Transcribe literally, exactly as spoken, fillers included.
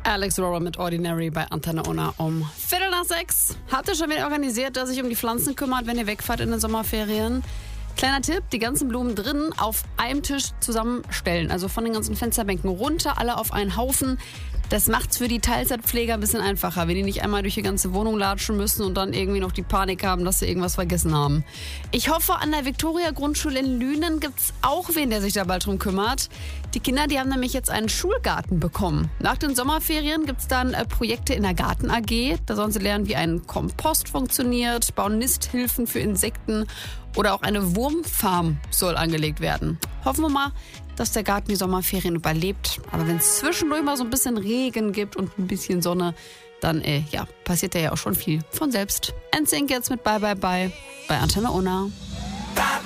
Alex Rora mit Ordinary bei Antenne Unna um Viertel nach sechs. Habt ihr schon wieder organisiert, dass sich um die Pflanzen kümmert, wenn ihr wegfahrt in den Sommerferien? Kleiner Tipp, die ganzen Blumen drinnen auf einem Tisch zusammenstellen. Also von den ganzen Fensterbänken runter, alle auf einen Haufen. Das macht's für die Teilzeitpfleger ein bisschen einfacher, wenn die nicht einmal durch die ganze Wohnung latschen müssen und dann irgendwie noch die Panik haben, dass sie irgendwas vergessen haben. Ich hoffe, an der Viktoria-Grundschule in Lünen gibt's auch wen, der sich da bald drum kümmert. Die Kinder, die haben nämlich jetzt einen Schulgarten bekommen. Nach den Sommerferien gibt's dann äh, Projekte in der Garten-A G. Da sollen sie lernen, wie ein Kompost funktioniert, bauen Nisthilfen für Insekten oder auch eine Wurmfarm soll angelegt werden. Hoffen wir mal, dass der Garten die Sommerferien überlebt. Aber wenn es zwischendurch mal so ein bisschen Regen gibt und ein bisschen Sonne, dann äh, ja, passiert da ja auch schon viel von selbst. N Sync jetzt mit Bye Bye Bye bei Antenne Unna.